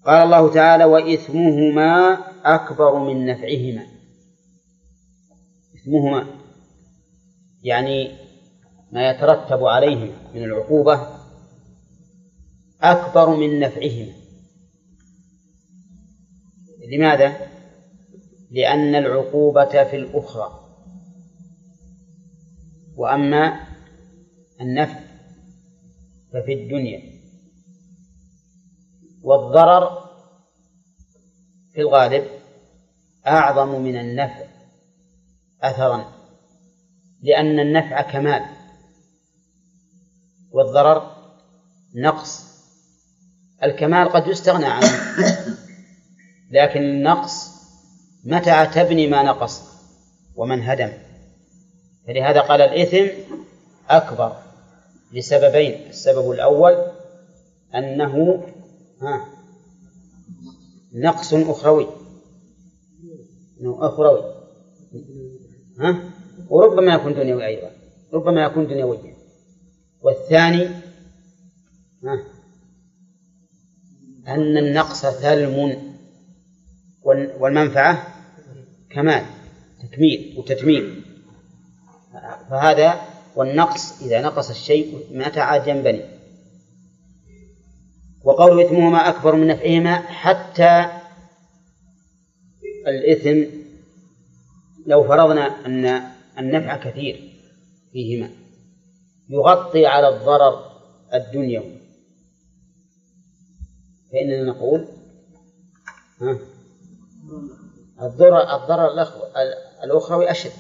قال الله تعالى: وإثمهما أكبر من نفعهما. إثمهما يعني ما يترتب عليهما من العقوبة أكبر من نفعهما. لماذا؟ لأن العقوبة في الأخرى، وأما النفع ففي الدنيا. والضرر في الغالب أعظم من النفع أثرا، لأن النفع كمال والضرر نقص. الكمال قد يستغنى عنه، لكن النقص متى تبني ما نقص ومن هدم. فلهذا قال الإثم أكبر لسببين: السبب الأول أنه نقص أخروي، وربما يكون دنيوي أيضا، ربما يكون دنيويا. والثاني أن النقص ثلم والمنفعة كمال، تكميل وتتميم. فهذا والنقص إذا نقص الشيء متى عاد ينبني. وقول إثمهما أكبر من نفعهما، حتى الإثم لو فرضنا أن النفع كثير فيهما يغطي على الضرر الدنيوي، فإننا نقول الضرر الأخروي أشد.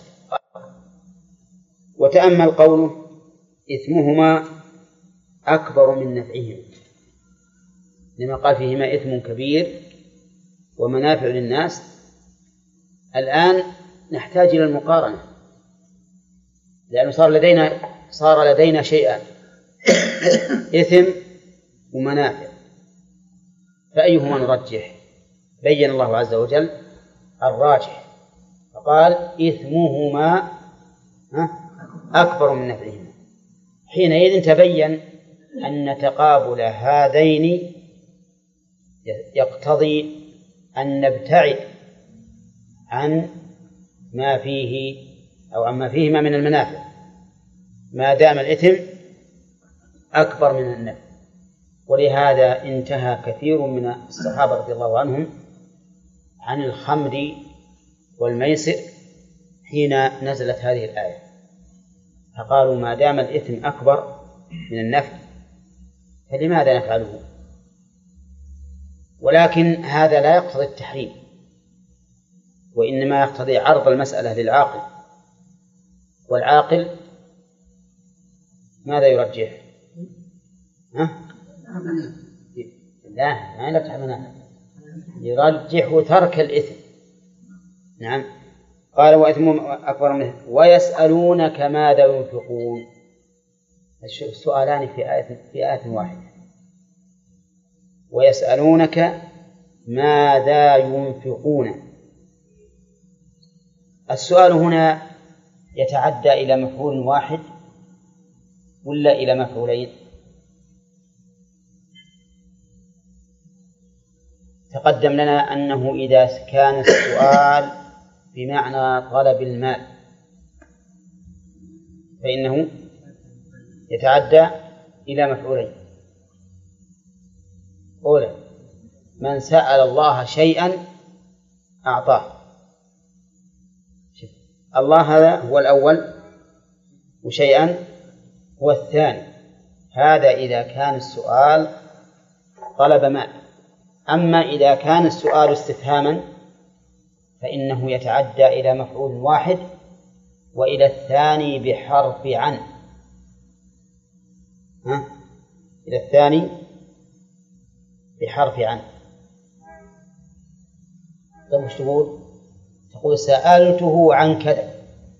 وتأمل قوله: إثمهما أكبر من نفعهما، لما قال فيهما إثم كبير ومنافع للناس. الآن نحتاج إلى المقارنة، لأنه صار لدينا شيئان: إثم ومنافع، فأيهما نرجح؟ بين الله عز وجل الراجح، فقال: إثمهما أكبر من نفعهما. حينئذ تبين أن تقابل هذين يقتضي أن نبتعد عن ما فيه أو عما فيهما من المنافع، ما دام الإثم أكبر من النفع. ولهذا انتهى كثير من الصحابة رضي الله عنهم عن الخمر والميسر حين نزلت هذه الآية، فقالوا: ما دام الإثم أكبر من النفع فلماذا نفعله؟ ولكن هذا لا يقتضي التحريم، وإنما يقتضي عرض المسألة للعاقل. والعاقل ماذا يرجح؟ لا تحمنا، يرجح ترك الإثم. نعم. قال: وإثم أكبر منه ويسألونك ماذا ينفقون. السؤالان في آية واحدة: ويسألونك ماذا ينفقون. السؤال هنا يتعدى إلى مفعول واحد ولا إلى مفعولين؟ تقدم لنا أنه إذا كان السؤال بمعنى طلب المال فإنه يتعدى إلى مفعولين. أولا: من سأل الله شيئا أعطاه. الله هذا هو الأول، وشيئا هو الثاني. هذا إذا كان السؤال طلب مال. أما إذا كان السؤال استفهاما فإنه يتعدى إلى مفعول واحد وإلى الثاني بحرف عن. إلى الثاني بحرف عن. طيب وش تقول؟ تقول: سألته عن كذا.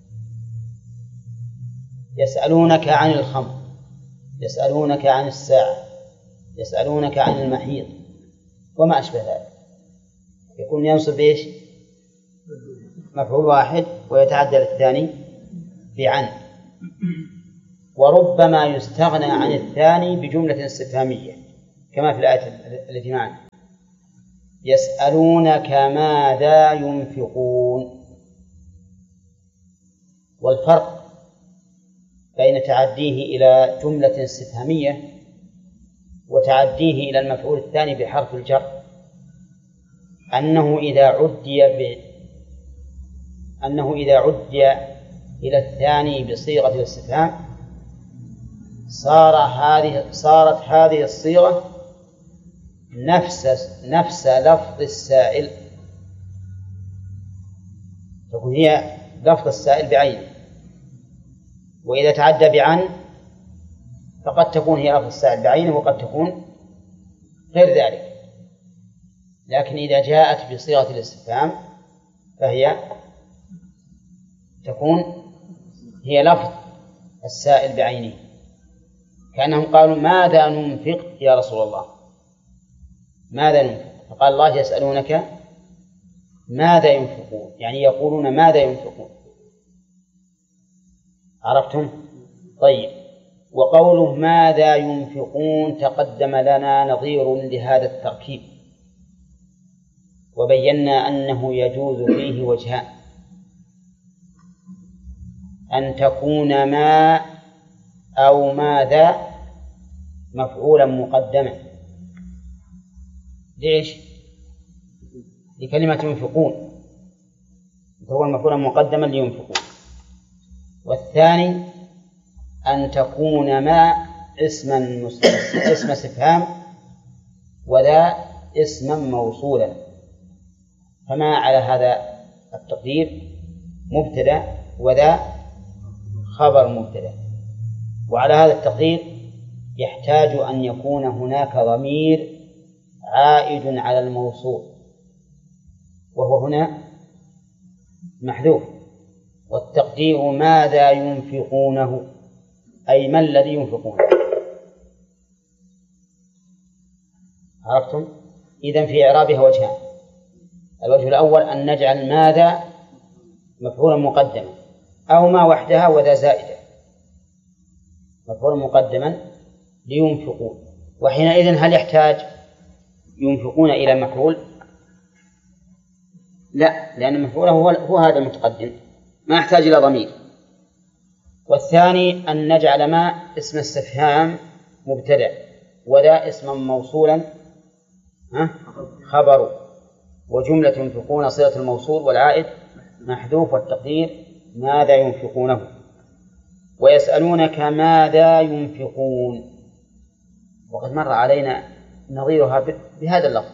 يسألونك عن الخمر، يسألونك عن الساعة، يسألونك عن المحيض وما أشبه ذلك. يكون ينصب إيش؟ مفعول واحد ويتعدى الثاني بعن. وربما يستغنى عن الثاني بجملة استفهامية كما في الآية التي معنا: يسألونك ماذا ينفقون. والفرق بين تعديه إلى جملة استفهامية وتعديه إلى المفعول الثاني بحرف الجر أنه إذا عدي إلى الثاني بصيغة الاستفهام صارت هذه الصيغة نفس لفظ السائل، تكون هي لفظ السائل بعينه. وإذا تعدى بعن فقد تكون هي لفظ السائل بعينه وقد تكون غير ذلك، لكن إذا جاءت بصيغة الاستفهام فهي تكون هي لفظ السائل بعينه، كأنهم قالوا ماذا ننفق يا رسول الله، ماذا ننفق؟ فقال الله يسألونك ماذا ينفقون، يعني يقولون ماذا ينفقون. عرفتم؟ طيب، وقوله ماذا ينفقون تقدم لنا نظير لهذا التركيب، وبينا أنه يجوز فيه وجهان: أن تكون ما أو ماذا مفعولا مقدما. ليش؟ لكلمة ينفقون، هو مفعولا مقدما لينفقون. والثاني أن تكون ما اسم استفهام وذا اسما موصولا، فما على هذا التقدير مبتدأ وذا خبر مبتدأ. وعلى هذا التقدير يحتاج أن يكون هناك ضمير عائد على الموصول، وهو هنا محذوف، والتقدير ماذا ينفقونه، أي ما الذي ينفقونه. عرفتم؟ إذن في إعرابها وجهان: الوجه الأول أن نجعل ماذا مفعولا مقدما، أو ما وحدها وذا زائدة مفعولا مقدما لينفقون. وحينئذ هل يحتاج ينفقون إلى مفعول؟ لا، لأن مفعوله هو هذا المتقدم، ما يحتاج إلى ضمير. والثاني أن نجعل ما اسم استفهام مبتدأ وذا اسما موصولا خبر، وجملة ينفقون صيغة الموصول والعائد محذوف، والتقدير ماذا ينفقونه. ويسألونك ماذا ينفقون، وقد مر علينا نظيرها بهذا اللفظ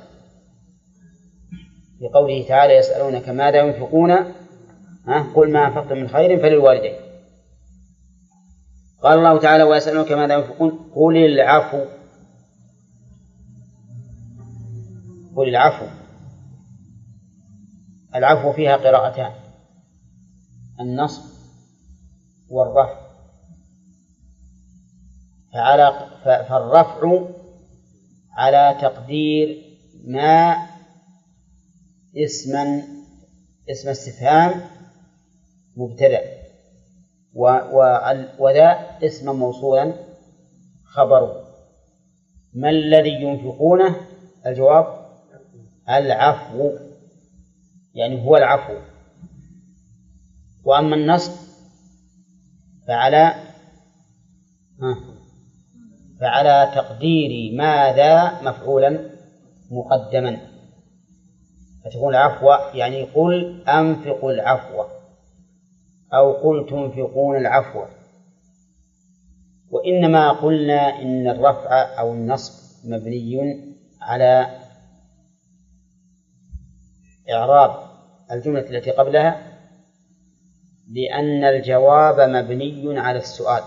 في قوله تعالى يسألونك ماذا ينفقون قل ما أنفقتم من خير فللوالدين. قال الله تعالى ويسألونك ماذا ينفقون قل العفو. قل العفو، العفو فيها قراءتان: النصب والرفع. فالرفع على تقدير ما اسم استفهام مبتدأ وذا اسم موصولا خبره. ما الذي ينفقونه؟ الجواب العفو، يعني هو العفو. وأما النصب فعلى تقدير ماذا مفعولا مقدما، فتكون العفو يعني قل أنفقوا العفو أو قل تنفقون العفو. وإنما قلنا إن الرفع أو النصب مبني على إعراب الجملة التي قبلها، لأن الجواب مبني على السؤال.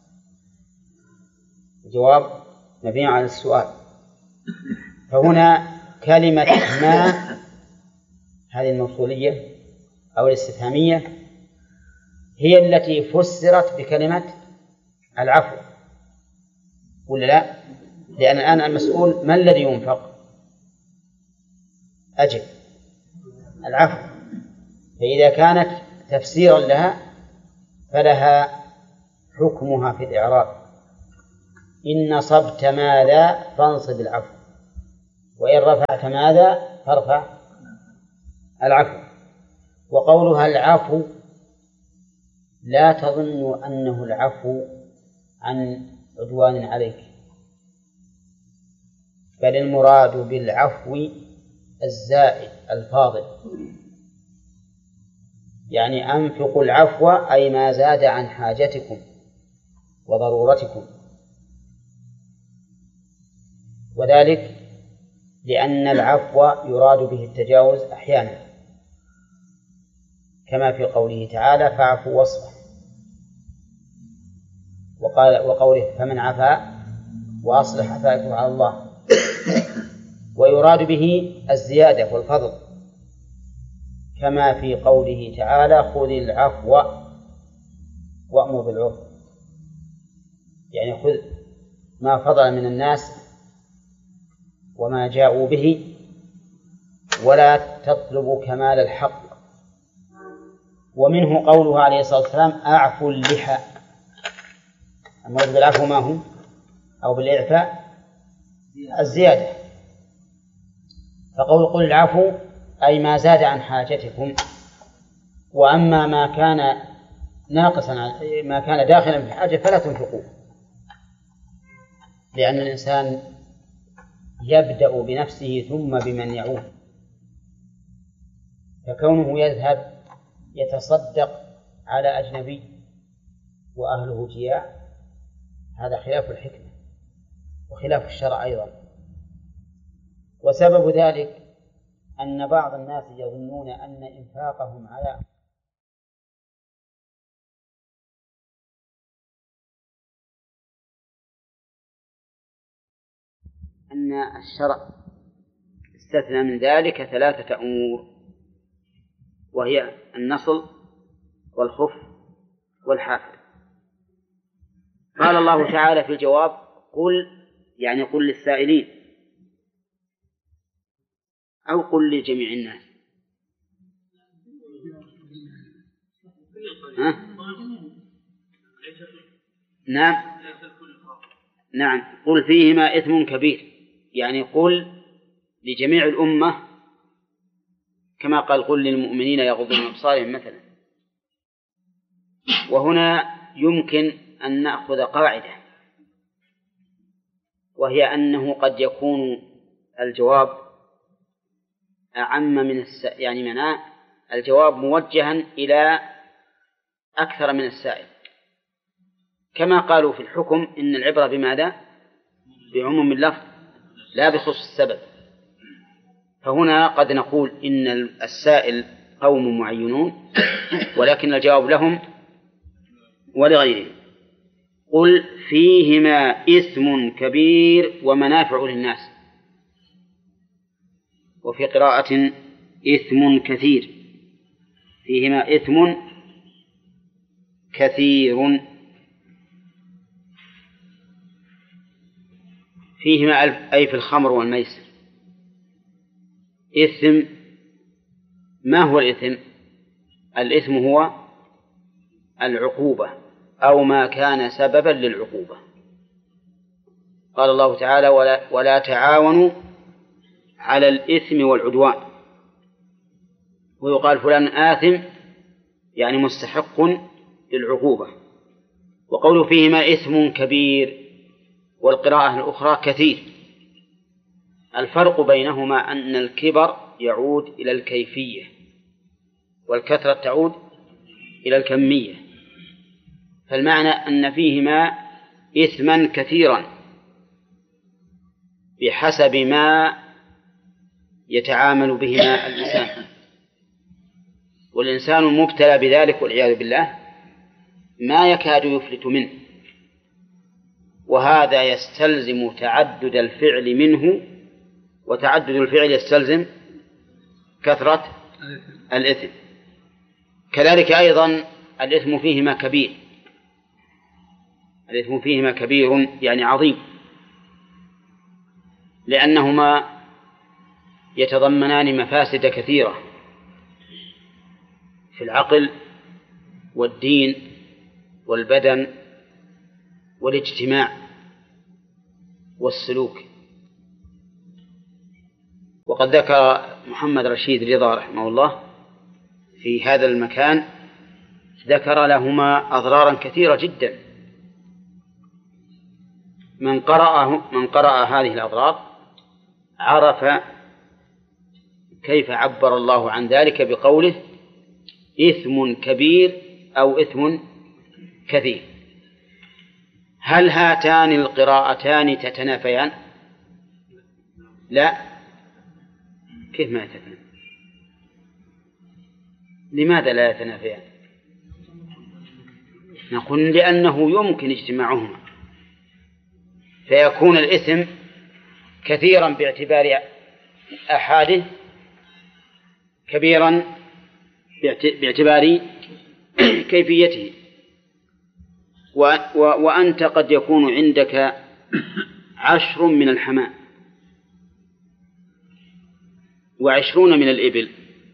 الجواب مبني على السؤال، فهنا كلمة ما هذه الموصولية أو الاستفهامية هي التي فسرت بكلمة العفو، ولا لا؟ لأن الآن المسؤول ما الذي ينفق؟ أجب العفو. فإذا كانت تفسيرا لها فلها حكمها في الإعراب: إن نصبت ماذا فانصب العفو، وإن رفعت ماذا ترفع العفو. وقولها العفو لا تظن أنه العفو عن عدوان عليك، بل المراد بالعفو الزائد الفاضل، يعني أنفقوا العفو أي ما زاد عن حاجتكم وضرورتكم، وذلك لأن العفو يراد به التجاوز أحيانا، كما في قوله تعالى فاعفوا واصفحوا، وقوله فمن عفا وأصلح فأجره على الله. ويراد به الزيادة والفضل، كما في قوله تعالى خذ العفو وأمر بالعرف، يعني خذ ما فضل من الناس وما جاءوا به، ولا تطلبوا كمال الحق. ومنه قوله عليه الصلاة والسلام أعفوا اللحى. المراد بالعفو ما هو؟ أو بالإعفاء الزيادة. فقول قل العفو أي ما زاد عن حاجتكم، وأما ما كان ناقصا ما كان داخلا في الحاجة فلا تنفقوه، لأن الإنسان يبدأ بنفسه ثم بمن يعود، فكونه يذهب يتصدق على أجنبي وأهله جياع هذا خلاف الحكمة وخلاف الشرع أيضا. وسبب ذلك أن بعض الناس يظنون أن إنفاقهم على أن الشرع استثنى من ذلك 3 أمور، وهي النصل والخف والحافر. قال الله تعالى في الجواب قل، يعني قل للسائلين أو قل لجميع الناس. نعم قل فيهما إثم كبير، يعني قل لجميع الأمة، كما قال قل للمؤمنين يغضوا من أبصارهم مثلا. وهنا يمكن أن نأخذ قاعدة، وهي أنه قد يكون الجواب أعم من يعني مناء الجواب موجها إلى أكثر من السائل، كما قالوا في الحكم إن العبرة بماذا؟ بعموم اللفظ لا بخصوص السبب. فهنا قد نقول إن السائل قوم معينون، ولكن الجواب لهم ولغيرهم. قل فيهما إثم كبير ومنافع للناس، وفي قراءة إثم كثير، فيهما إثم كثير. فيهما أي في الخمر والميسر. إثم، ما هو الإثم؟ الإثم هو العقوبة أو ما كان سببا للعقوبة. قال الله تعالى ولا تعاونوا على الإثم والعدوان، ويقال فلان آثم يعني مستحق للعقوبة. وقوله فيهما إثم كبير والقراءة الأخرى كثير. الفرق بينهما أن الكبر يعود إلى الكيفية والكثرة تعود إلى الكمية، فالمعنى أن فيهما إثما كثيرا بحسب ما يتعامل بهما الإنسان، والإنسان مبتلى بذلك والعياذ بالله ما يكاد يفلت منه، وهذا يستلزم تعدد الفعل منه، وتعدد الفعل يستلزم كثرة الإثم. كذلك أيضا الإثم فيهما كبير، الإثم فيهما كبير يعني عظيم، لأنهما يتضمنان مفاسد كثيرة في العقل والدين والبدن والاجتماع والسلوك. وقد ذكر محمد رشيد رضا رحمه الله في هذا المكان ذكر لهما أضرارا كثيرة جدا. من قرأ هذه الأضرار عرف كيف عبر الله عن ذلك بقوله إثم كبير أو إثم كثير. هل هاتان القراءتان تتنافيان؟ لا. كيف ما يتنافيان؟ لماذا لا يتنافيان؟ نقول لأنه يمكن اجتماعهما فيكون الإثم كثيرا باعتبار أحاده، كبيرا باعتبار كيفيته. وأنت قد يكون عندك 10 من الحمام 20 من الإبل.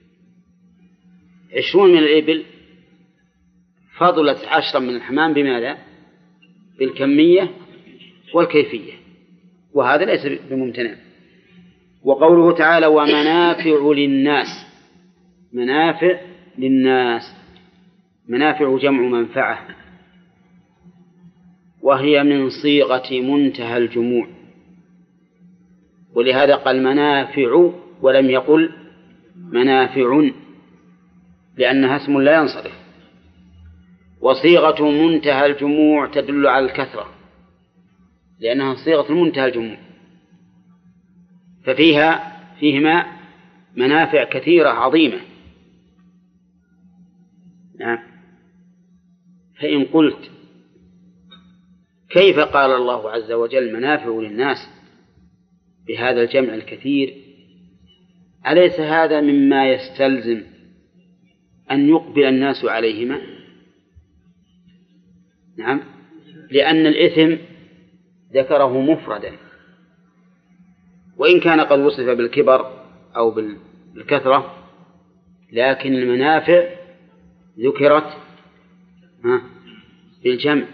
20 من الإبل فضلت 10 من الحمام بماذا؟ بالكمية والكيفية، وهذا ليس بممتنع. وقوله تعالى ومنافع للناس، منافع للناس، منافع جمع منفعة، وهي من صيغة منتهى الجموع، ولهذا قال منافع ولم يقل منافع لأنها اسم لا ينصرف. وصيغة منتهى الجموع تدل على الكثرة لأنها صيغة منتهى الجموع، فيهما منافع كثيرة عظيمة. نعم. فإن قلت كيف قال الله عز وجل منافع للناس بهذا الجمع الكثير؟ أليس هذا مما يستلزم أن يقبل الناس عليهما؟ نعم، لأن الإثم ذكره مفردا، وإن كان قد وصف بالكبر أو بالكثرة، لكن المنافع ذكرت بالجمع.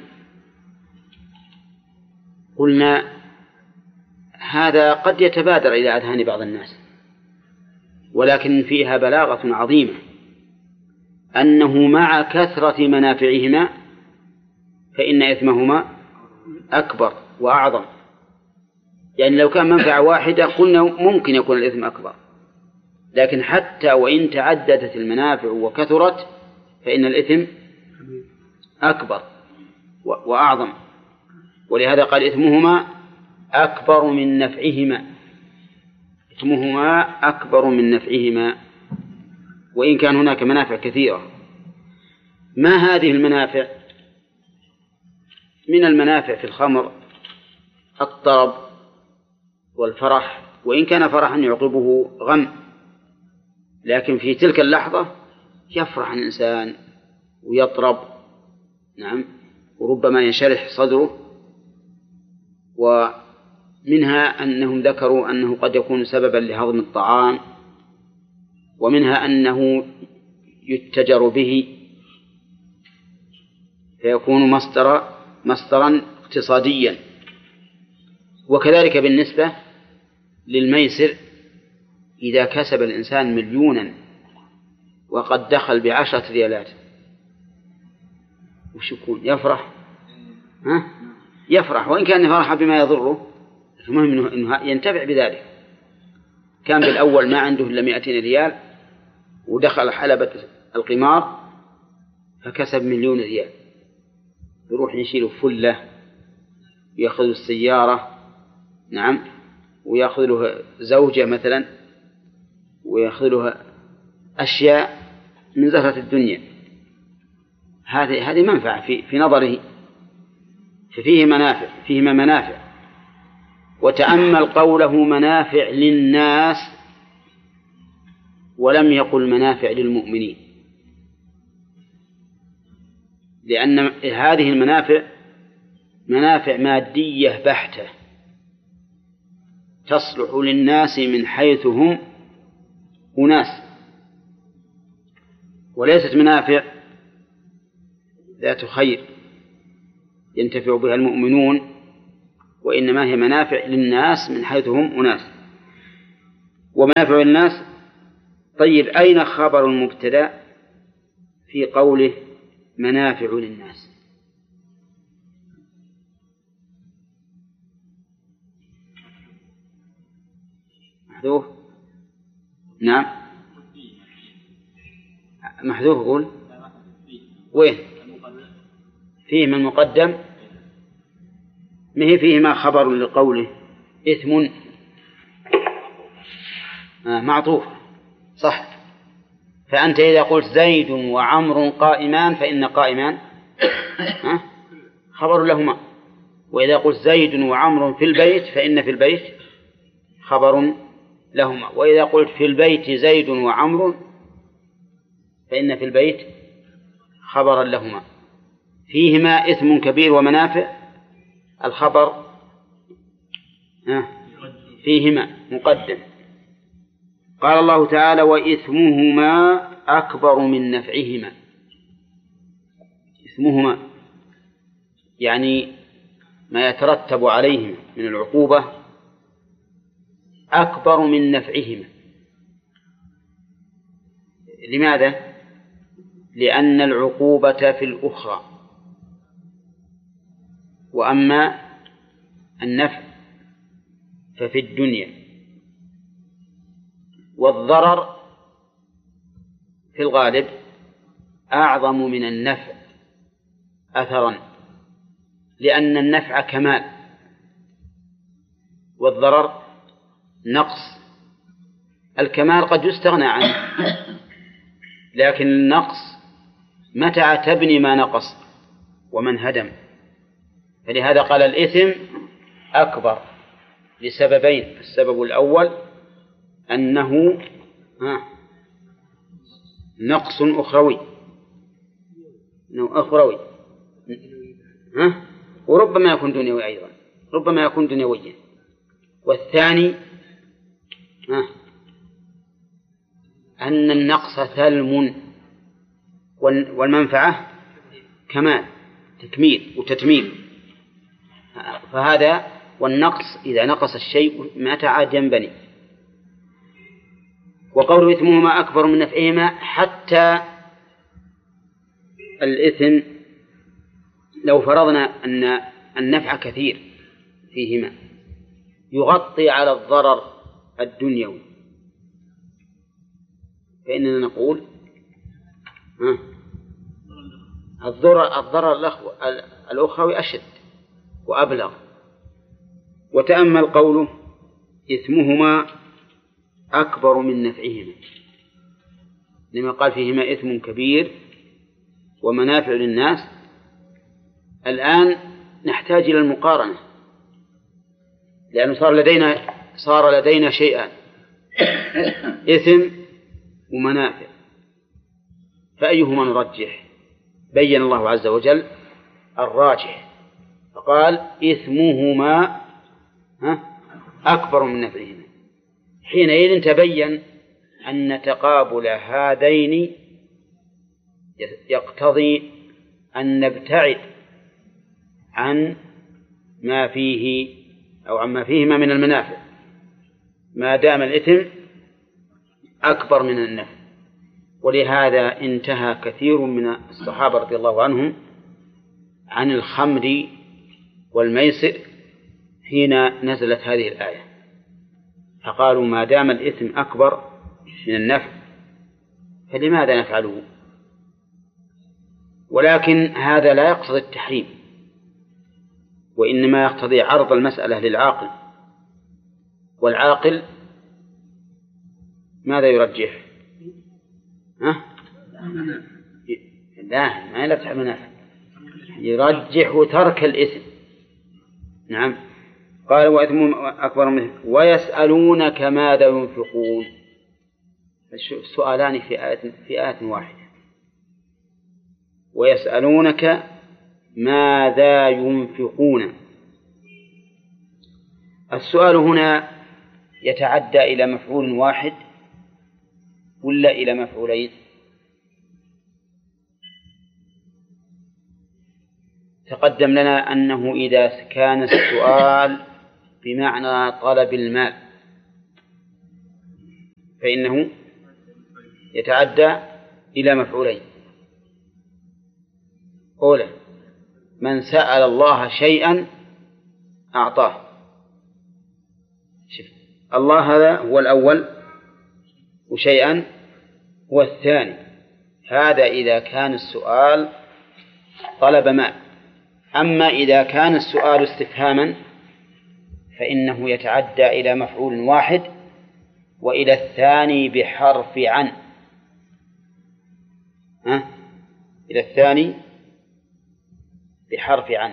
قلنا هذا قد يتبادر إلى أذهان بعض الناس، ولكن فيها بلاغة عظيمة، أنه مع كثرة منافعهما فإن إثمهما أكبر وأعظم. يعني لو كان منفعة واحدة قلنا ممكن يكون الإثم أكبر، لكن حتى وإن تعددت المنافع وكثرت فإن الإثم أكبر وأعظم. ولهذا قال إثمهما أكبر من نفعهما، إثمهما أكبر من نفعهما، وإن كان هناك منافع كثيرة. ما هذه المنافع؟ من المنافع في الخمر الطرب والفرح، وإن كان فرحا يعقبه غم، لكن في تلك اللحظة يفرح الإنسان ويطرب. نعم، وربما ينشرح صدره. ومنها أنهم ذكروا أنه قد يكون سببا لهضم الطعام، ومنها أنه يتجر به فيكون مصدرا اقتصاديا. وكذلك بالنسبة للميسر، إذا كسب الإنسان 1,000,000 وقد دخل ب10 ريالات وش يكون؟ يفرح؟ يفرح، وإن كان فرح بما يضره، المهم أنه ينتفع بذلك. كان بالأول ما عنده إلا 200 ريال ودخل حلبة القمار فكسب 1,000,000 ريال، يروح يشيل فلة، يأخذ السيارة، نعم، ويأخذ له زوجة مثلا، ويأخذ له أشياء من زهرة الدنيا. هذه منفعة في نظره، فيهما منافع. وتأمل قوله منافع للناس ولم يقل منافع للمؤمنين، لأن هذه المنافع منافع مادية بحتة تصلح للناس من حيث هم أناس، وليست منافع ذات خير ينتفع بها المؤمنون، وإنما هي منافع للناس من حيث هم أناس. ومنافع للناس طيب أين خبر المبتدأ في قوله منافع للناس؟ محذوف؟ نعم محذوف. يقول وين فيه من مقدم؟ ما هي فيه ما خبر لقوله إثم معطوف صح. فأنت إذا قلت زيد وعمر قائمان فإن قائمان خبر لهما، وإذا قلت زيد وعمر في البيت فإن في البيت خبر لهما، وإذا قلت في البيت زيد وعمر فإن في البيت خبرا لهما. فيهما إثم كبير ومنافع، الخبر فيهما مقدم. قال الله تعالى وإثمهما أكبر من نفعهما. إثمهما يعني ما يترتب عليهما من العقوبة أكبر من نفعهما. لماذا؟ لأن العقوبة في الأخرى، وأما النفع ففي الدنيا، والضرر في الغالب أعظم من النفع أثرا، لأن النفع كمال والضرر نقص. الكمال قد يستغنى عنه، لكن النقص متى تبني ما نقص ومن هدم. فلهذا قال الإثم أكبر لسببين: السبب الأول أنه نقص أخروي وربما يكون دنيوي أيضا، ربما يكون دنيويا. والثاني أن النقص ثلم والمنفعة كمال، تكميل وتتميم. فهذا والنقص إذا نقص الشيء متى عاد ينبني. وقول إثمهما أكبر من نفعهما، حتى الإثم لو فرضنا أن النفع كثير فيهما يغطي على الضرر الدنيوي، فإننا نقول الضرر الأخروي أشد وأبلغ. وتأمل قوله إثمهما أكبر من نفعهما، لما قال فيهما إثم كبير ومنافع للناس. الآن نحتاج إلى المقارنة، لأنه صار لدينا شيئان: إثم ومنافع، فأيهما نرجح؟ بين الله عز وجل الراجح، فقال إثمهما أكبر من نفعهما. حينئذ تبين أن تقابل هذين يقتضي أن نبتعد عن ما فيه أو عما فيهما من المنافع، ما دام الإثم أكبر من النفع. ولهذا انتهى كثير من الصحابة رضي الله عنهم عن الخمر والميسر حين نزلت هذه الآية، فقالوا ما دام الإثم أكبر من النفع فلماذا نفعله؟ ولكن هذا لا يقتضي التحريم، وإنما يقتضي عرض المسألة للعاقل. والعاقل ماذا يرجح؟ لا، ما يلتحق منافع، يرجح ترك الإثم. نعم. قال وإثم أكبر منه ويسألونك ماذا ينفقون. السؤالان في آية واحدة: ويسألونك ماذا ينفقون. السؤال هنا يتعدى إلى مفعول واحد ولا إلى مفعولين؟ تقدم لنا أنه إذا كان السؤال بمعنى طلب المال فإنه يتعدى إلى مفعولين. أولا من سأل الله شيئا أعطاه. شوف الله هذا هو الأول وشيئا هو الثاني. هذا إذا كان السؤال طلب ماء. أما إذا كان السؤال استفهاما فإنه يتعدى إلى مفعول واحد وإلى الثاني بحرف عن. إلى الثاني بحرف عن.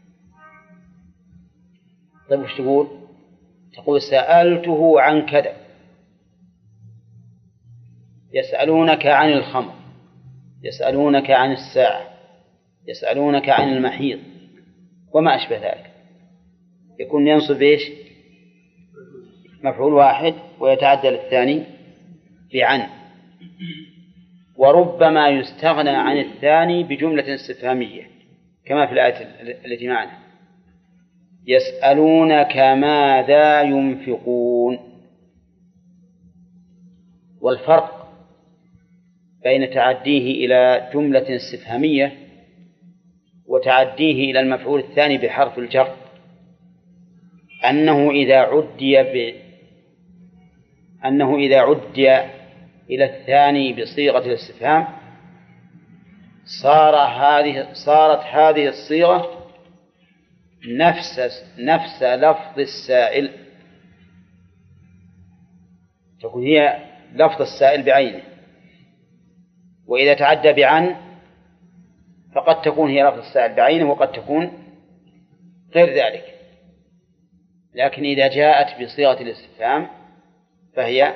طيب وش تقول؟ تقول سألته عن كذا. يسألونك عن الخمر، يسألونك عن الساعة، يسألونك عن المحيض وما أشبه ذلك. يكون ينصب إيش؟ مفعول واحد ويتعدى للثاني بعن. وربما يستغنى عن الثاني بجملة استفهامية كما في الآية التي معنا يسألونك ماذا ينفقون. والفرق بين تعديه إلى جملة استفهامية وتعديه إلى المفعول الثاني بحرف الجر أنه إذا عدي إلى الثاني بصيغة الاستفهام صارت هذه الصيغة نفس لفظ السائل، تكون هي لفظ السائل بعينه. وإذا تعدى بعن فقد تكون هي لفظ السائل بعينه وقد تكون غير ذلك. لكن إذا جاءت بصيغة الاستفهام فهي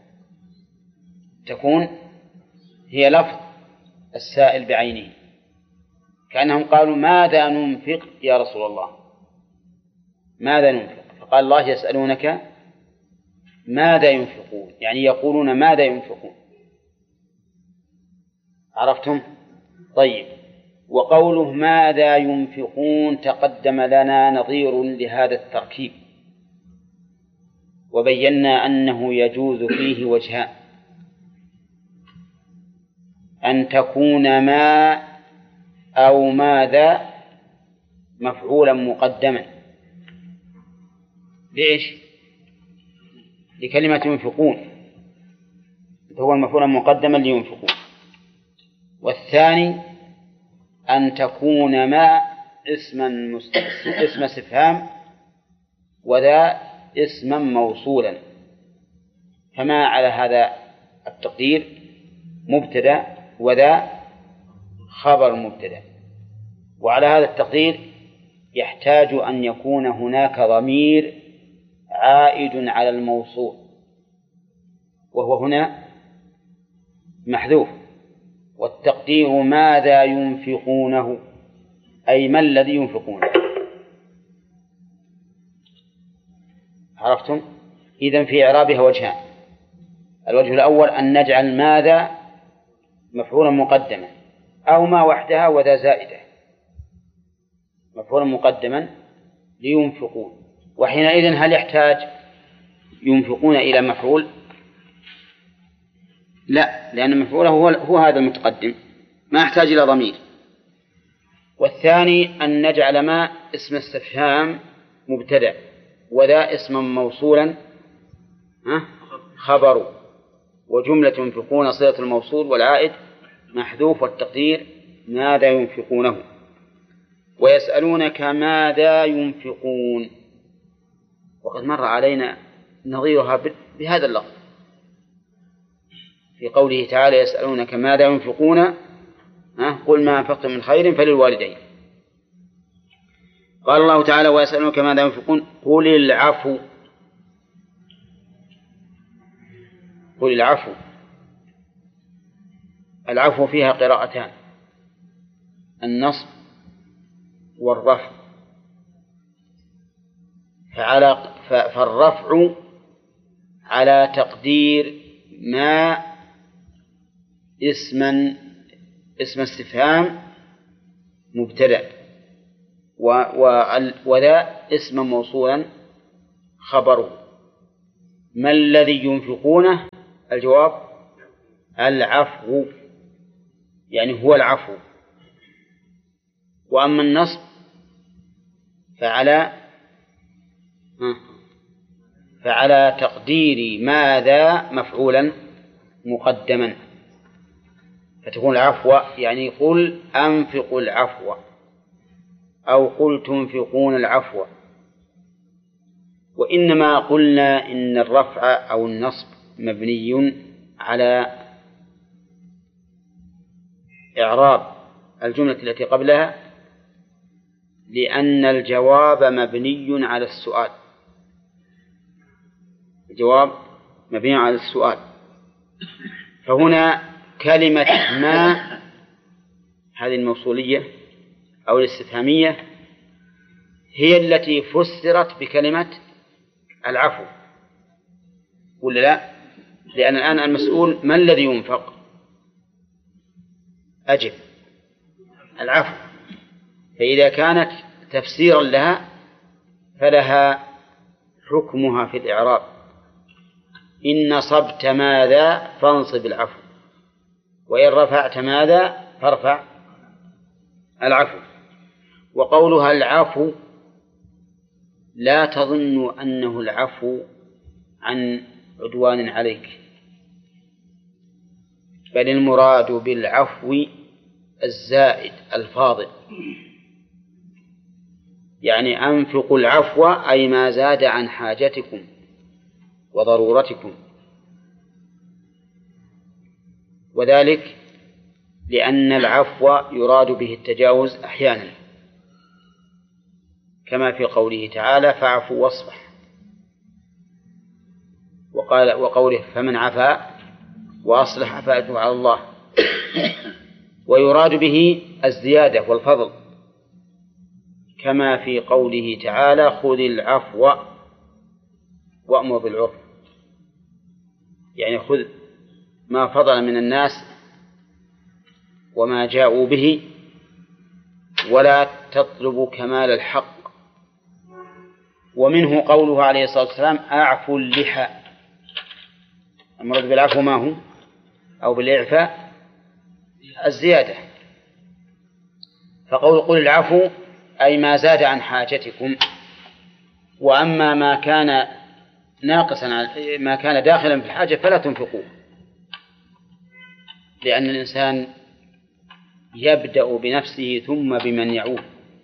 تكون هي لفظ السائل بعينه، كأنهم قالوا ماذا ننفق يا رسول الله، ماذا ننفق؟ فقال الله يسألونك ماذا ينفقون، يعني يقولون ماذا ينفقون. عرفتم؟ طيب. وقوله ماذا ينفقون تقدم لنا نظير لهذا التركيب وبينا أنه يجوز فيه وجهان: أن تكون ما أو ماذا مفعولا مقدما لإيش؟ لكلمة ينفقون، هو المفعول مقدما لينفقون. والثاني أن تكون ما اسم استفهام وذا اسما موصولا، فما على هذا التقدير مبتدأ وذا خبر مبتدأ. وعلى هذا التقدير يحتاج أن يكون هناك ضمير عائد على الموصول، وهو هنا محذوف، والتقدير ماذا ينفقونه، أي ما الذي ينفقونه. عرفتم؟ إذن في إعرابها وجهان: الوجه الأول أن نجعل ماذا مفعولا مقدما أو ما وحدها وذا زائدة مفعولا مقدما لينفقون. وحينئذ هل يحتاج ينفقون إلى مفعول؟ لا، لأن مفعوله هو هذا المتقدم، ما يحتاج إلى ضمير. والثاني أن نجعل ما اسم استفهام مبتدأ وذا اسما موصولا خبر، وجملة ينفقون صلة الموصول والعائد محذوف، والتقدير ماذا ينفقونه. ويسألونك ماذا ينفقون، وقد مر علينا نظيرها بهذا اللفظ في قوله تعالى يسألونك ماذا ينفقون قل ما أنفقتم من خير فللوالدين. قال الله تعالى ويسألونك ماذا ينفقون قل العفو. قل العفو. العفو فيها قراءتان: النصب والرفع. فالرفع على تقدير ما اسم استفهام مبتدأ وذا اسم موصولا خبره. ما الذي ينفقونه؟ الجواب العفو يعني هو العفو. وأما النصب فعلى تقدير ماذا مفعولا مقدما، فتكون العفو يعني قل أنفقوا العفو أو قل تنفقون العفو. وإنما قلنا إن الرفع أو النصب مبني على إعراب الجملة التي قبلها، لأن الجواب مبني على السؤال. الجواب مبني على السؤال. فهنا كلمة ما هذه الموصولية أو الاستفهامية هي التي فسرت بكلمة العفو، ولا لا؟ لأن الآن المسؤول ما الذي ينفق؟ أجب، العفو. فإذا كانت تفسيرا لها فلها حكمها في الإعراب: إن نصبت ماذا فانصب العفو، وإن رفعت ماذا فارفع العفو. وقولها العفو لا تظن أنه العفو عن عدوان عليك، بل المراد بالعفو الزائد الفاضل، يعني أنفقوا العفو أي ما زاد عن حاجتكم وضرورتكم. وذلك لأن العفو يراد به التجاوز أحيانا، كما في قوله تعالى فاعفوا واصفح، وقوله فمن عفا وأصلح فأجره على الله. ويراد به الزيادة والفضل، كما في قوله تعالى خذ العفو وأمر بالعرف، يعني خذ ما فضل من الناس وما جاءوا به ولا تطلب كمال الحق. ومنه قوله عليه الصلاة والسلام أعفوا اللحى. المراد بالعفو ما هو؟ أو بالإعفاء الزيادة. فقول قل العفو أي ما زاد عن حاجتكم. وأما ما كان ناقصا، ما كان داخلا في الحاجة فلا تنفقوه، لأن الإنسان يبدأ بنفسه ثم بمن يعود.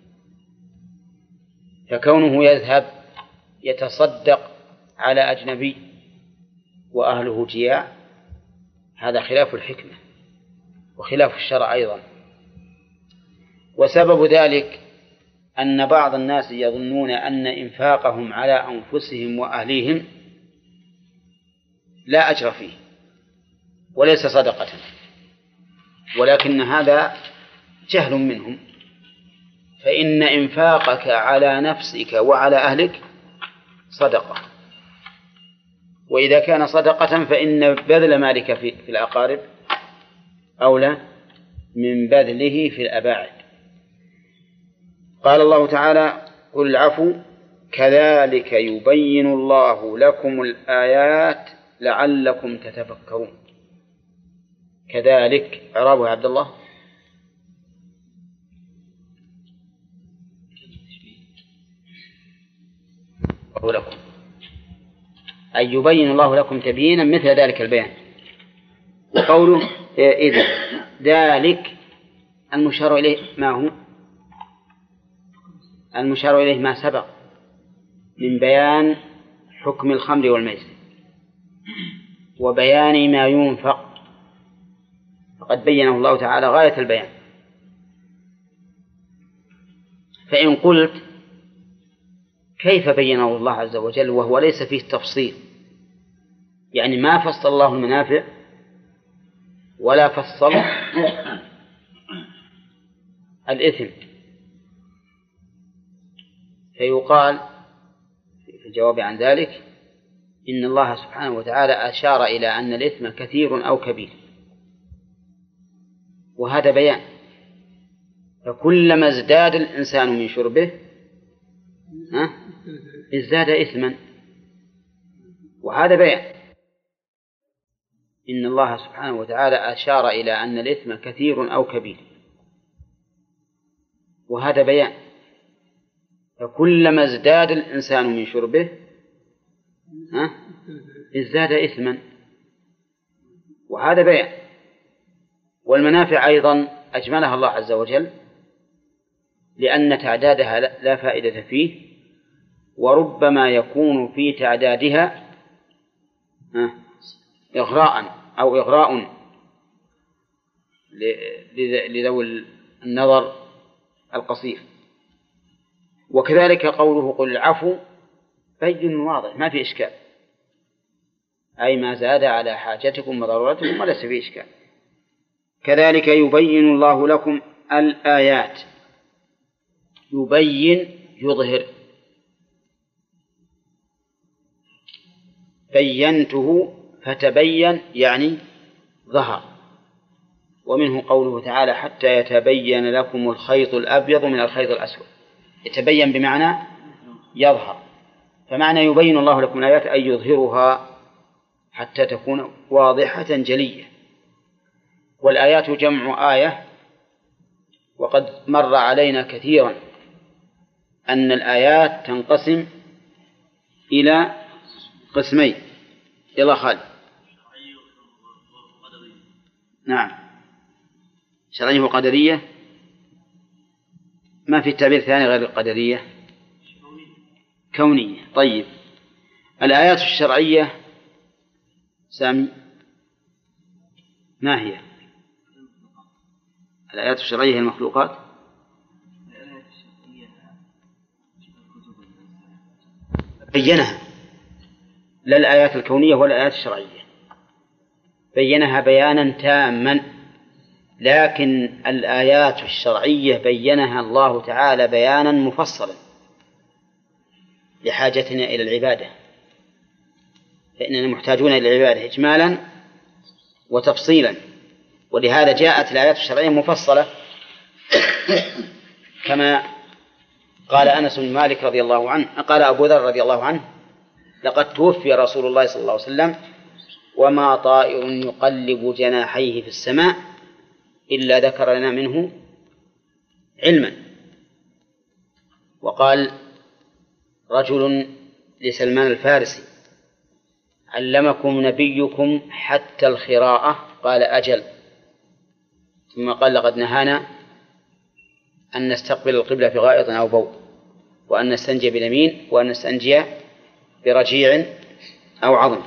فكونه يذهب يتصدق على أجنبي وأهله جياع هذا خلاف الحكمة وخلاف الشرع أيضا. وسبب ذلك أن بعض الناس يظنون أن إنفاقهم على أنفسهم وأهليهم لا أجر فيه وليس صدقة، ولكن هذا جهل منهم. فإن إنفاقك على نفسك وعلى أهلك صدقة، وإذا كان صدقة فإن بذل مالك في الأقارب أولى من بذله في الأباعد. قال الله تعالى قل العفو كذلك يبين الله لكم الآيات لعلكم تتفكرون. كذلك إعرابه عبد الله. لكم أي يبين الله لكم تبيينا مثل ذلك البيان. وقوله إذا ذلك المشار إليه ما هو؟ المشار إليه ما سبق من بيان حكم الخمر والميسر وبيان ما ينفق، فقد بينه الله تعالى غاية البيان. فإن قلت كيف بينه الله عز وجل وهو ليس فيه تفصيل، يعني ما فصل الله المنافع ولا فصل الإثم، فيقال في الجواب عن ذلك إن الله سبحانه وتعالى أشار إلى أن الإثم كثير أو كبير، وهذا بيان. فكلما ازداد الإنسان من شربه ازداد إثما، وهذا بيان. إن الله سبحانه وتعالى أشار إلى أن الإثم كثير أو كبير، وهذا بيان، فكلما ازداد الإنسان من شربه ازداد إثما، وهذا بيان. والمنافع أيضا أجملها الله عز وجل، لأن تعدادها لا فائدة فيه، وربما يكون في تعدادها إغراء أو إغراء لذوي النظر القصير. وكذلك قوله قل العفو بين واضح ما في إشكال، أي ما زاد على حاجتكم وضرورتكم وليس في إشكال. كذلك يبين الله لكم الآيات، يبين يظهر، بينته فتبين يعني ظهر. ومنه قوله تعالى حتى يتبين لكم الخيط الأبيض من الخيط الأسود، يتبين بمعنى يظهر، فمعنى يبين الله لكم الآيات أي يظهرها حتى تكون واضحة جلية. والآيات جمع آية، وقد مر علينا كثيرا أن الآيات تنقسم إلى قسمين. يلا خالد. نعم، شرعية وقدرية، ما في تعبير ثاني غير القدرية، كونية. طيب، الآيات الشرعية سامي ما هي؟ الآيات الشرعية هي المخلوقات؟ بينها، لا الآيات الكونية ولا الآيات الشرعية، بينها بيانا تاما. لكن الآيات الشرعية بينها الله تعالى بيانا مفصلا لحاجتنا إلى العبادة، فإننا محتاجون إلى العبادة إجمالا وتفصيلا، ولهذا جاءت الآيات الشرعية مفصلة كما قال أنس بن مالك رضي الله عنه، قال أبو ذر رضي الله عنه لقد توفي رسول الله صلى الله عليه وسلم وما طائر يقلب جناحيه في السماء إلا ذكر لنا منه علما. وقال رجل لسلمان الفارسي علمكم نبيكم حتى الخراءة؟ قال أجل. ثم قال لقد نهانا أن نستقبل القبلة في غائط أو بول، وأن نستنجي باليمين، وأن نستنجي برجيع أو عظم.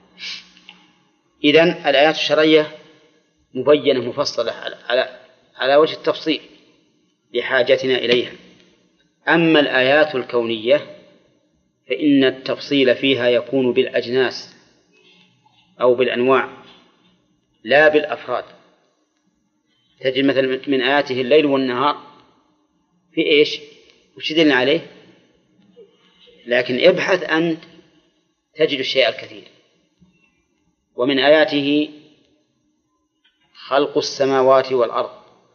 إذن الآيات الشرعية مبينة مفصلة على وجه التفصيل لحاجتنا إليها. أما الآيات الكونية فإن التفصيل فيها يكون بالأجناس أو بالأنواع لا بالأفراد. تجد مثلا من آياته الليل والنهار في إيش؟ وش يدلنا عليه؟ لكن ابحث أنت تجد الشيء الكثير. ومن آياته خلق السماوات والأرض،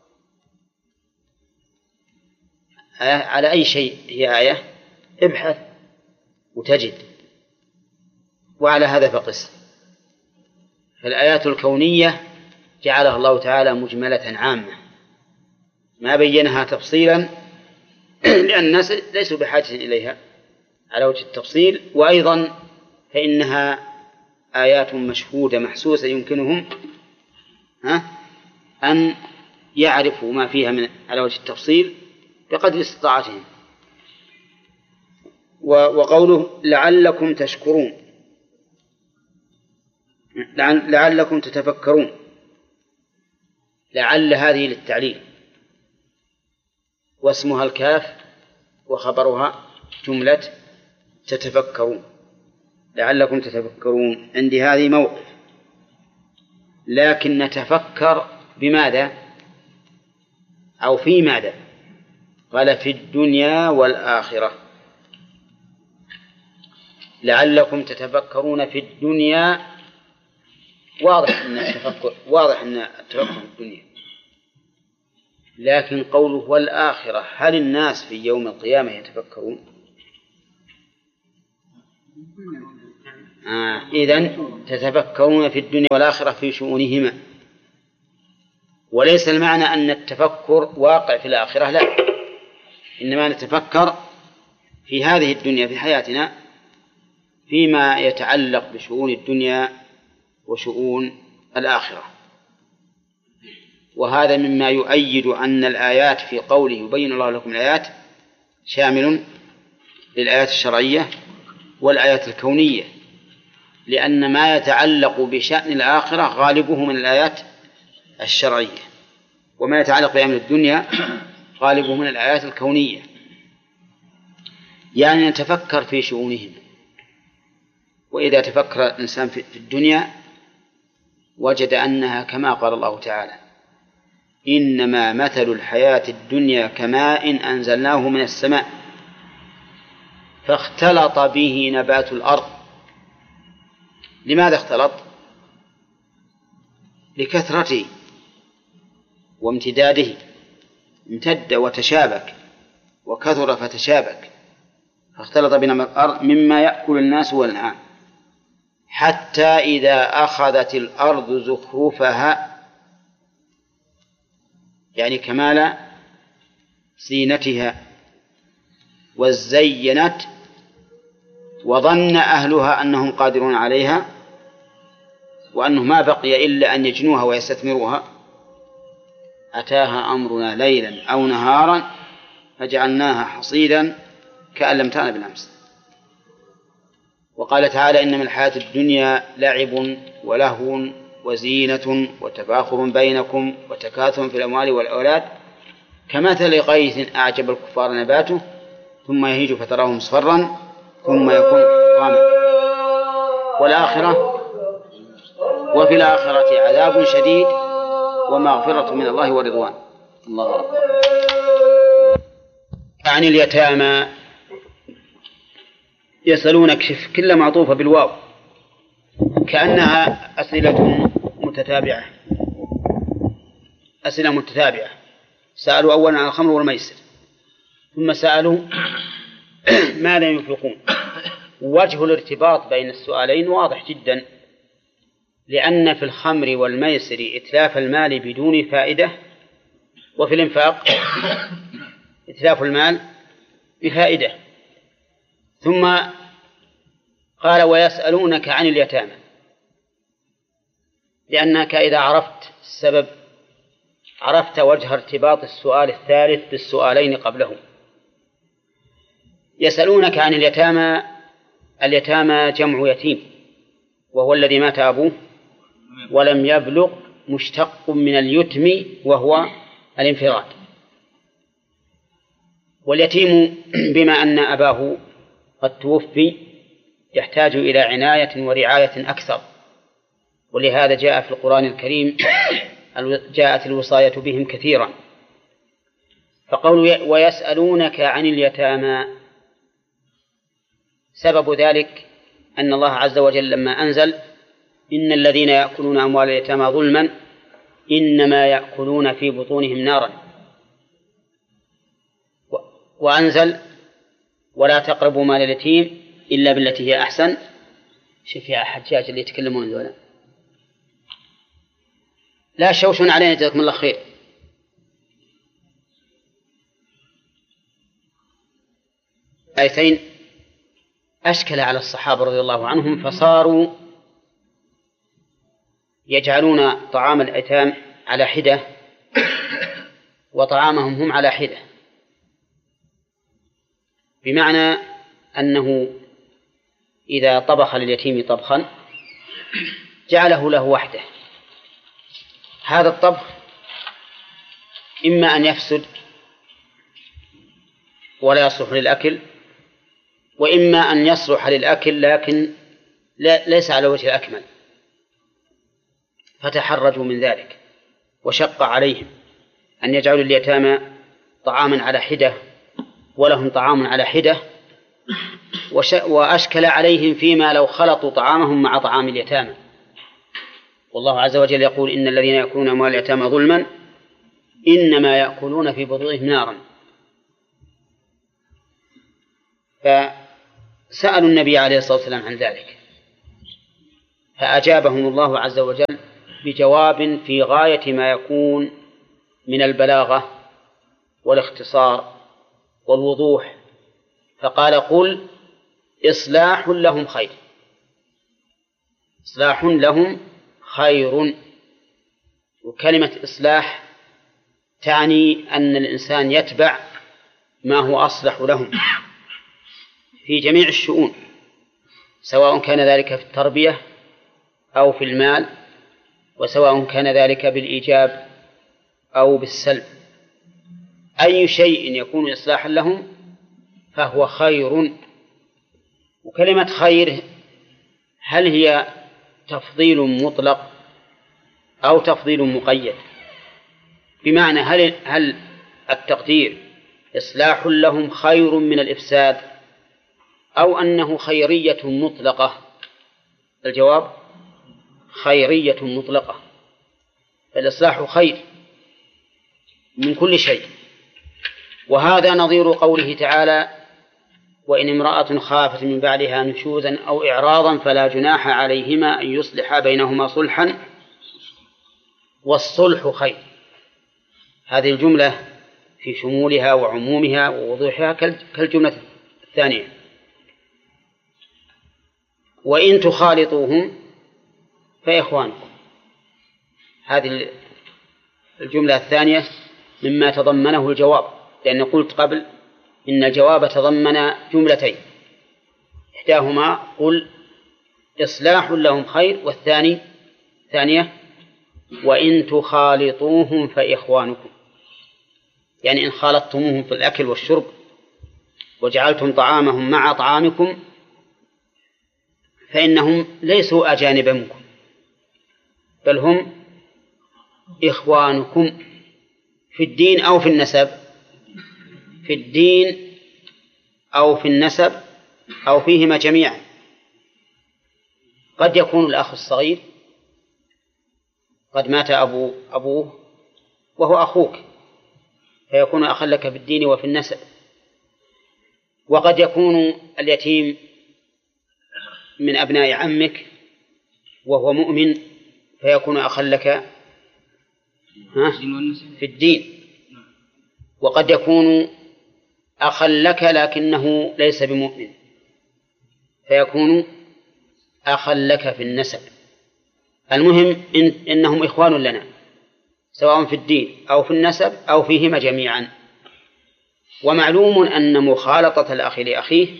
على أي شيء هي آية؟ ابحث وتجد. وعلى هذا فقس. فالآيات الكونية جعلها الله تعالى مجملة عامة ما بينها تفصيلا لأن الناس ليسوا بحاجة إليها على وجه التفصيل. وأيضا فإنها آيات مشهودة محسوسة يمكنهم أن يعرفوا ما فيها من على وجه التفصيل بقدر استطاعتهم. وقوله لعلكم تشكرون، لعلكم تتفكرون، لعل هذه للتعليل، واسمها الكاف وخبرها جملة تتفكرون. لعلكم تتفكرون عندي هذه موقف، لكن نتفكر بماذا أو في ماذا؟ قال في الدنيا والآخرة. لعلكم تتفكرون في الدنيا، واضح أن التفكر في الدنيا، لكن قوله والآخرة هل الناس في يوم القيامة يتفكرون؟ إذن تتفكرون في الدنيا والآخرة في شؤونهما، وليس المعنى أن التفكر واقع في الآخرة، لا، إنما نتفكر في هذه الدنيا في حياتنا فيما يتعلق بشؤون الدنيا وشؤون الآخرة. وهذا مما يؤيد أن الآيات في قوله يبين الله لكم الآيات شامل للآيات الشرعية والآيات الكونية، لأن ما يتعلق بشأن الآخرة غالبه من الآيات الشرعية، وما يتعلق بأمر الدنيا غالبه من الآيات الكونية. يعني نتفكر في شؤونهم. وإذا تفكر الإنسان في الدنيا وجد أنها كما قال الله تعالى: إنما مثل الحياة الدنيا كماء أنزلناه من السماء فاختلط به نبات الأرض. لماذا اختلط؟ لكثرته وامتداده، امتد وتشابك وكثر فتشابك، فاختلط بنبات الأرض مما يأكل الناس والأنعام، حتى إذا أخذت الأرض زخرفها، يعني كمال زينتها، وزينت وظن أهلها أنهم قادرون عليها وأنه ما بقي إلا أن يجنوها ويستثمروها، أتاها أمرنا ليلا أو نهارا فجعلناها حصيدا كأن لم تغن بالأمس. وقال تعالى: إنما الحياة الدنيا لعب ولهو وزينة وتفاخر بينكم وتكاثر في الأموال والأولاد كمثل غيث أعجب الكفار نباته ثم يهيج فتراه مصفرا ثم يكون حطاما. والآخرة وفي الآخرة عذاب شديد ومغفرة من الله ورضوان. الله أكبر. عن اليتامى يسألونك، شف كل معطوفة بالواو كأنها أسئلة متتابعة، أسئلة متتابعة. سألوا أولا عن الخمر والميسر، ثم سألوا ماذا ينفقون. وجه الارتباط بين السؤالين واضح جدا، لأن في الخمر والميسر إتلاف المال بدون فائدة، وفي الإنفاق إتلاف المال بفائدة. ثم قال: ويسألونك عن اليتامى، لأنك إذا عرفت السبب عرفت وجه ارتباط السؤال الثالث بالسؤالين قبله. يسألونك عن اليتامى، اليتامى جمع يتيم، وهو الذي مات أبوه ولم يبلغ، مشتق من اليتم وهو الانفراد. واليتيم بما أن أباه قد توفي يحتاج إلى عناية ورعاية أكثر، ولهذا جاء في القرآن الكريم جاءت الوصاية بهم كثيرا. فقولوا ويسألونك عن اليتامى، سبب ذلك أن الله عز وجل لما أنزل إن الذين يأكلون أموال اليتامى ظلما إنما يأكلون في بطونهم نارا، وأنزل ولا تقربوا مال اليتيم إلا بالتي هي أحسن. شوف يا حجاج اللي يتكلمون ذولا، لا شوشون علينا جزاكم الله خير. آيتين أشكل على الصحابة رضي الله عنهم، فصاروا يجعلون طعام الأيتام على حدة وطعامهم هم على حدة، بمعنى أنه إذا طبخ لليتيم طبخا جعله له وحده. هذا الطبخ إما أن يفسد ولا يصلح للأكل، وإما أن يصلح للأكل لكن ليس على وجه الأكمل، فتحرجوا من ذلك وشق عليهم أن يجعلوا اليتامى طعاما على حدة ولهم طعام على حدة، وأشكل عليهم فيما لو خلطوا طعامهم مع طعام اليتامى. والله عز وجل يقول: إن الذين يأكلون أموال اليتامى ظلما إنما يأكلون في بطونهم نارا. فسألوا النبي عليه الصلاة والسلام عن ذلك، فأجابهم الله عز وجل بجواب في غاية ما يكون من البلاغة والاختصار والوضوح، فقال قل إصلاح لهم خير. إصلاح لهم خير. وكلمة إصلاح تعني أن الإنسان يتبع ما هو أصلح لهم في جميع الشؤون، سواء كان ذلك في التربية أو في المال، وسواء كان ذلك بالإيجاب أو بالسلب. أي شيء يكون إصلاحا لهم فهو خير. وكلمة خير هل هي تفضيل مطلق أو تفضيل مقيد؟ بمعنى هل التقدير إصلاح لهم خير من الإفساد، أو أنه خيرية مطلقة؟ الجواب خيرية مطلقة، فالإصلاح خير من كل شيء. وهذا نظير قوله تعالى وإن امرأة خافت من بعدها نشوزا أو إعراضا فلا جناح عليهما أن يصلحا بينهما صلحا والصلح خير. هذه الجملة في شمولها وعمومها ووضوحها كالجملة الثانية. وإن تخالطوهم فإخوانكم، هذه الجملة الثانية مما تضمنه الجواب، لأن قلت قبل إن الجواب تضمن جملتين، إحداهما قل إصلاح لهم خير، ثانية وإن تخالطوهم فإخوانكم، يعني إن خالطتموهم في الأكل والشرب وجعلتم طعامهم مع طعامكم فإنهم ليسوا أجانب منكم، بل هم إخوانكم في الدين أو في النسب، في الدين أو في النسب أو فيهما جميعا. قد يكون الأخ الصغير قد مات أبوه وهو أخوك فيكون أخا لك في الدين وفي النسب، وقد يكون اليتيم من أبناء عمك وهو مؤمن فيكون أخا لك في الدين، وقد يكون أخا لك لكنه ليس بمؤمن فيكون أخا لك في النسب. المهم إنهم إخوان لنا سواء في الدين أو في النسب أو فيهما جميعا. ومعلوم أن مخالطة الأخ لأخيه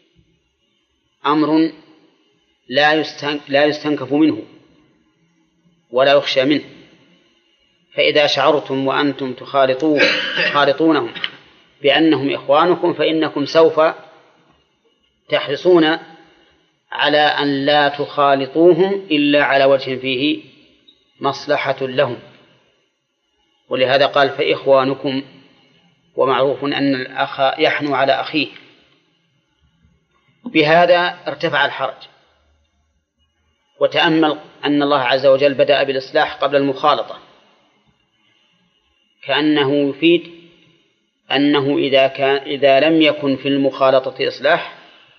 أمر لا يستنكف منه ولا يخشى منه، فإذا شعرتم وأنتم تخالطونهم بأنهم إخوانكم فإنكم سوف تحرصون على أن لا تخالطوهم إلا على وجه فيه مصلحة لهم، ولهذا قال فإخوانكم، ومعروف أن الأخ يحنو على أخيه. بهذا ارتفع الحرج. وتأمل أن الله عز وجل بدأ بالإصلاح قبل المخالطة، كأنه يفيد أنه إذا لم يكن في المخالطة إصلاح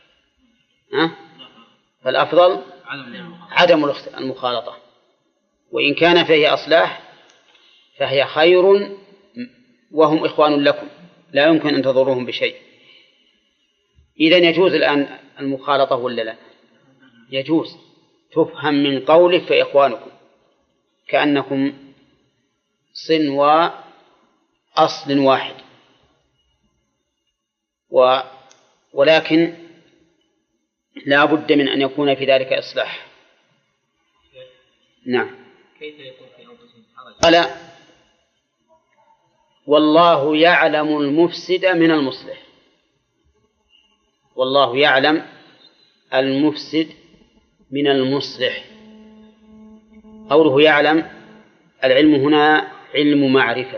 فالأفضل عدم المخالطة، وإن كان فيه إصلاح فهي خير وهم إخوان لكم لا يمكن أن تضروهم بشيء. إذن يجوز الآن المخالطة ولا لا؟ يجوز، تفهم من قوله فإخوانكم كأنكم صنوا أصل واحد، ولكن لا بد من أن يكون في ذلك إصلاح. نعم. كيف يكون في أنفسهم حرج؟ قال والله يعلم المفسد من المصلح. والله يعلم المفسد من المصلح. قوله يعلم، العلم هنا علم معرفة،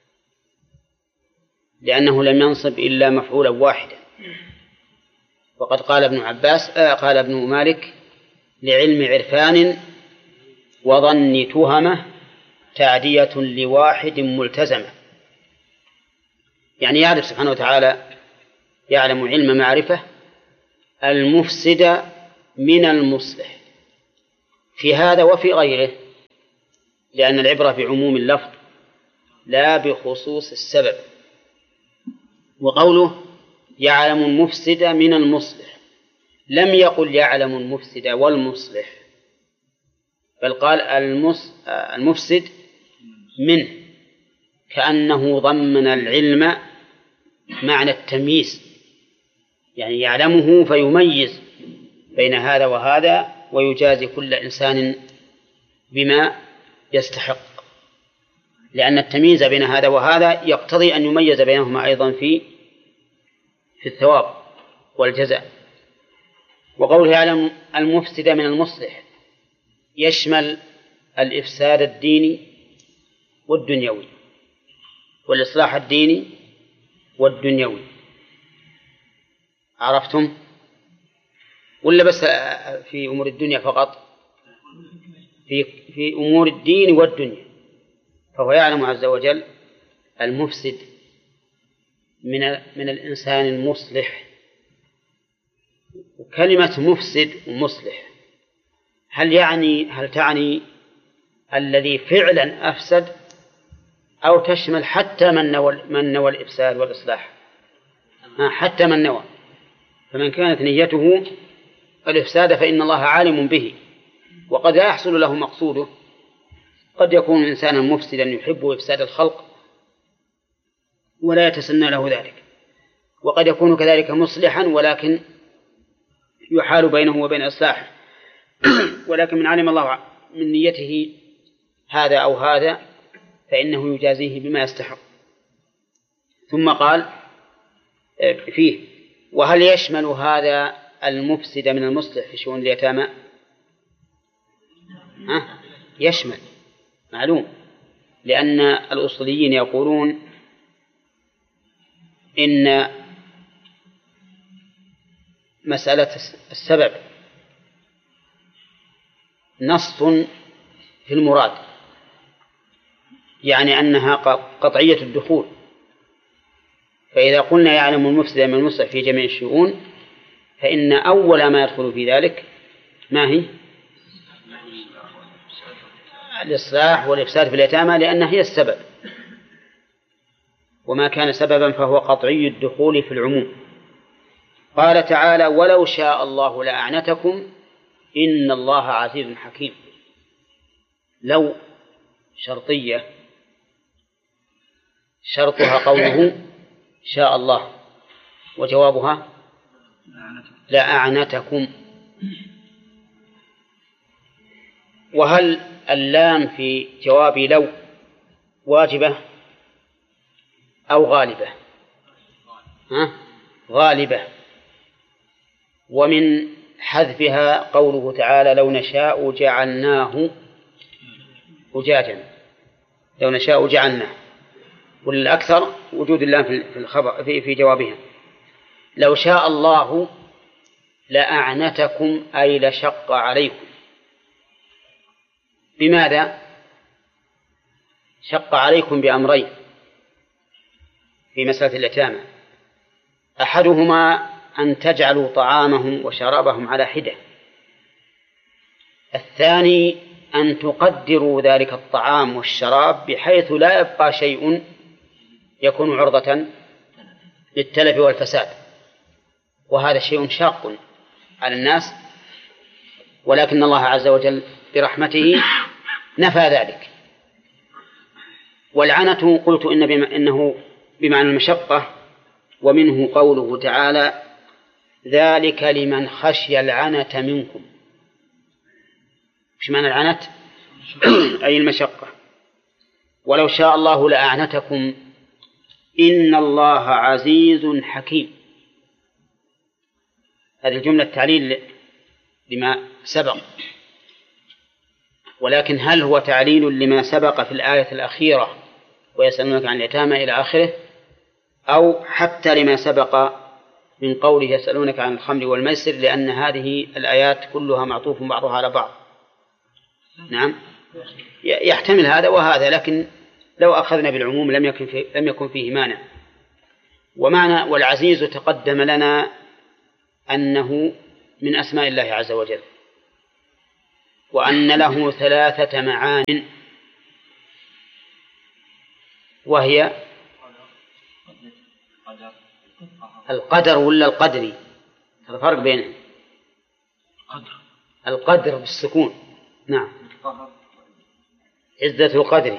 لأنه لم ينصب إلا مفعولا واحدا. وقد قال قال ابن مالك لعلم عرفان وظن تهمة تعدية لواحد ملتزمة، يعني يعرف سبحانه وتعالى، يعلم علم معرفة المفسد من المصلح، في هذا وفي غيره، لأن العبرة بعموم اللفظ لا بخصوص السبب. وقوله يعلم المفسد من المصلح لم يقل يعلم المفسد والمصلح، بل قال المفسد منه، كأنه ضمن العلم معنى التمييز، يعني يعلمه فيميز بين هذا وهذا ويجازي كل إنسان بما يستحق، لأن التمييز بين هذا وهذا يقتضي أن يميز بينهما أيضا في الثواب والجزاء. وقوله يعلم المفسد من المصلح يشمل الإفساد الديني والدنيوي، والإصلاح الديني والدنيوي. عرفتم؟ ولا بس في أمور الدنيا فقط؟ في أمور الدين والدنيا، فهو يعلم عز وجل المفسد من الإنسان المصلح. وكلمة مفسد ومصلح هل الذي فعلا أفسد، أو تشمل حتى من نوى الإفساد والإصلاح؟ حتى من نوى، فمن كانت نيته الإفساد فإن الله عالم به، وقد لا يحصل له مقصوده. قد يكون إنسانا مفسدا يحب إفساد الخلق ولا يتسنى له ذلك، وقد يكون كذلك مصلحا ولكن يحال بينه وبين إصلاحه، ولكن من علم الله من نيته هذا أو هذا فإنه يجازيه بما يستحق. ثم قال فيه وهل يشمل هذا المفسد من المصلح في شؤون اليتامى؟ يشمل، معلوم، لأن الأصوليين يقولون إن مسألة السبب نص في المراد، يعني أنها قطعية الدخول. فإذا قلنا يعلم المفسد من المصلح في جميع الشؤون فإن أول ما يدخل في ذلك ما هي؟ الإصلاح والإفساد في اليتامى، لأنها هي السبب، وما كان سببا فهو قطعي الدخول في العموم. قال تعالى ولو شاء الله لأعنتكم إن الله عزيز حكيم. لو شرطية، شرطها قوله شاء الله، وجوابها لأعنتكم. وهل اللام في جواب لو واجبة أو غالبة؟ غالبة. ومن حذفها قوله تعالى لو نشاء جعلناه أجاجا، لو نشاء جعلناه، والأكثر وجود اللام في الخبر في جوابها. لو شاء الله لأعنتكم أي لشق عليكم. بماذا شق عليكم؟ بأمرين في مسألة اليتامى، أحدهما أن تجعلوا طعامهم وشرابهم على حدة، الثاني أن تقدروا ذلك الطعام والشراب بحيث لا يبقى شيء يكون عرضة للتلف والفساد، وهذا شيء شاق على الناس، ولكن الله عز وجل برحمته نفى ذلك. والعنة قلت إنه بمعنى المشقة، ومنه قوله تعالى ذلك لمن خشي العنة منكم. إيش معنى العنة؟ أي المشقة. ولو شاء الله لأعنتكم إن الله عزيز حكيم. هذه الجملة تعليل لما سبق، ولكن هل هو تعليل لما سبق في الآية الأخيرة ويسألونك عن اليتامى إلى آخره، أو حتى لما سبق من قوله يسألونك عن الخمر والميسر، لأن هذه الآيات كلها معطوف بعضها على بعض. نعم، يحتمل هذا وهذا، لكن لو أخذنا بالعموم لم يكن فيه مانع. ومعنى والعزيز تقدم لنا أنه من أسماء الله عز وجل، وأن له 3 معان، وهي القدر ولا القدري؟ الفرق بين القدر بالسكون، نعم، عزة القدر